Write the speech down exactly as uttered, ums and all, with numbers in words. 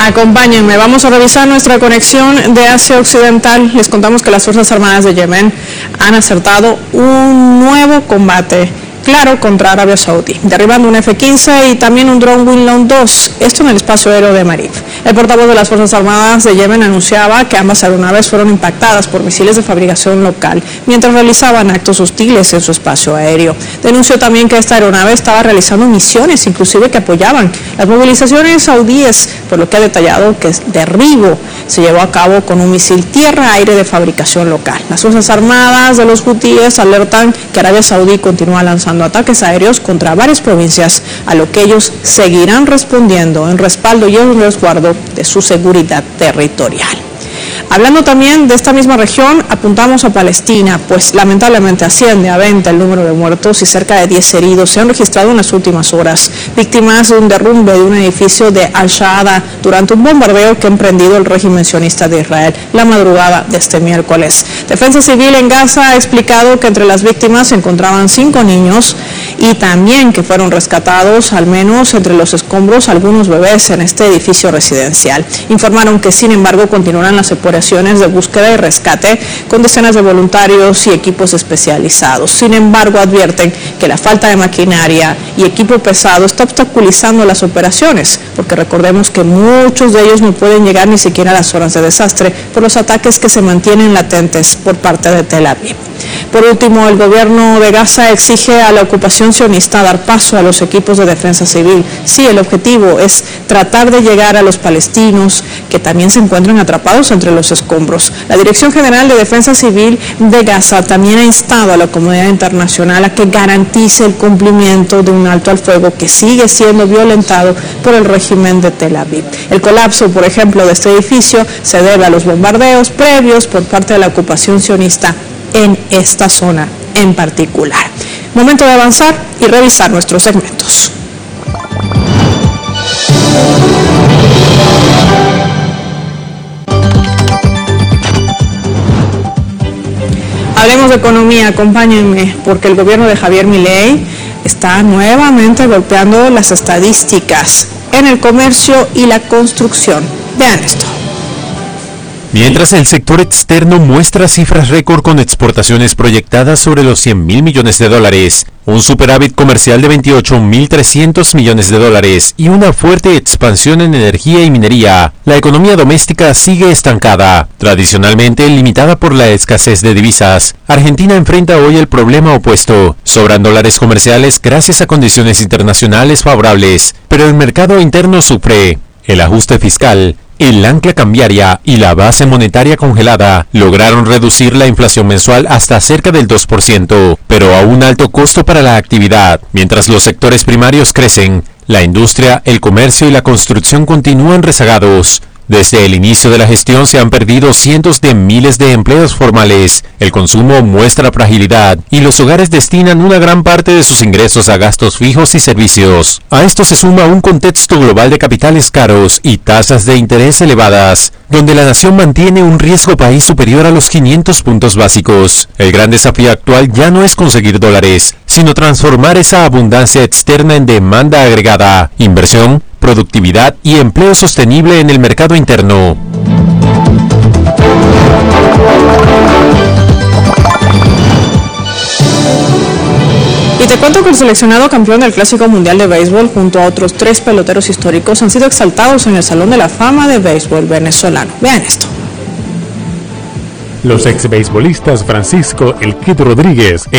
Acompáñenme, vamos a revisar nuestra conexión de Asia Occidental. Les contamos que las Fuerzas Armadas de Yemen han acertado un nuevo combate, claro, contra Arabia Saudí, derribando un F quince y también un dron Winlow dos, esto en el espacio aéreo de Marib. El portavoz de las Fuerzas Armadas de Yemen anunciaba que ambas aeronaves fueron impactadas por misiles de fabricación local mientras realizaban actos hostiles en su espacio aéreo. Denunció también que esta aeronave estaba realizando misiones, inclusive que apoyaban las movilizaciones saudíes, por lo que ha detallado que el derribo se llevó a cabo con un misil tierra-aire de fabricación local. Las Fuerzas Armadas de los hutíes alertan que Arabia Saudí continúa lanzando ataques aéreos contra varias provincias, a lo que ellos seguirán respondiendo en respaldo y en resguardo de su seguridad territorial. Hablando también de esta misma región, apuntamos a Palestina, pues lamentablemente asciende a veinte el número de muertos y cerca de diez heridos se han registrado en las últimas horas, víctimas de un derrumbe de un edificio de Al-Shahada durante un bombardeo que ha emprendido el régimen sionista de Israel la madrugada de este miércoles. Defensa Civil en Gaza ha explicado que entre las víctimas se encontraban cinco niños y también que fueron rescatados al menos entre los escombros algunos bebés en este edificio residencial. Informaron que sin embargo continuarán las operaciones de búsqueda y rescate con decenas de voluntarios y equipos especializados. Sin embargo, advierten que la falta de maquinaria y equipo pesado está obstaculizando las operaciones, porque recordemos que muchos de ellos no pueden llegar ni siquiera a las zonas de desastre por los ataques que se mantienen latentes por parte de Tel Aviv. Por último, el gobierno de Gaza exige a la ocupación sionista dar paso a los equipos de defensa civil. Sí, el objetivo es tratar de llegar a los palestinos que también se encuentran atrapados entre los escombros. La Dirección General de Defensa Civil de Gaza también ha instado a la comunidad internacional a que garantice el cumplimiento de un alto al fuego que sigue siendo violentado por el régimen de Tel Aviv. El colapso, por ejemplo, de este edificio se debe a los bombardeos previos por parte de la ocupación sionista en esta zona en particular. Momento de avanzar y revisar nuestros segmentos. Hablemos de economía, acompáñenme, porque el gobierno de Javier Milei está nuevamente golpeando las estadísticas en el comercio y la construcción. Vean esto. Mientras el sector externo muestra cifras récord con exportaciones proyectadas sobre los cien mil millones de dólares, un superávit comercial de veintiocho mil trescientos millones de dólares y una fuerte expansión en energía y minería, la economía doméstica sigue estancada, tradicionalmente limitada por la escasez de divisas. Argentina enfrenta hoy el problema opuesto, sobran dólares comerciales gracias a condiciones internacionales favorables, pero el mercado interno sufre. El ajuste fiscal, el ancla cambiaria y la base monetaria congelada lograron reducir la inflación mensual hasta cerca del dos por ciento, pero a un alto costo para la actividad. Mientras los sectores primarios crecen, la industria, el comercio y la construcción continúan rezagados. Desde el inicio de la gestión se han perdido cientos de miles de empleos formales, el consumo muestra fragilidad y los hogares destinan una gran parte de sus ingresos a gastos fijos y servicios. A esto se suma un contexto global de capitales caros y tasas de interés elevadas, donde la nación mantiene un riesgo país superior a los quinientos puntos básicos. El gran desafío actual ya no es conseguir dólares, sino transformar esa abundancia externa en demanda agregada, inversión, productividad y empleo sostenible en el mercado interno. Y te cuento que el seleccionado campeón del Clásico Mundial de Béisbol junto a otros tres peloteros históricos han sido exaltados en el Salón de la Fama de Béisbol venezolano. Vean esto. Los ex beisbolistas Francisco El Kid Rodríguez